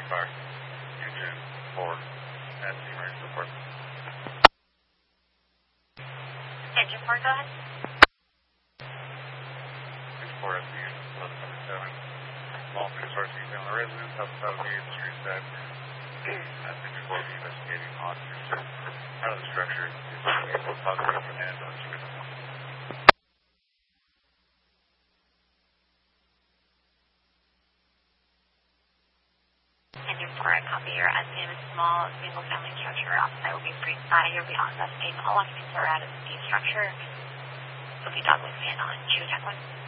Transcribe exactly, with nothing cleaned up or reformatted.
three car. Engine four at the emergency report. Engine four, go ahead. Engine four at the eleven seventy-seven. Small food source used on the residence, up south of the street side. That's engine four be investigating officers out of the structure. It's a positive and on street. Engine four, I copy your estimated small single-family structure outside will be free. Uh, you'll be on investigating all occupants are out of the structure. Will be dog with fan on. Should we check one?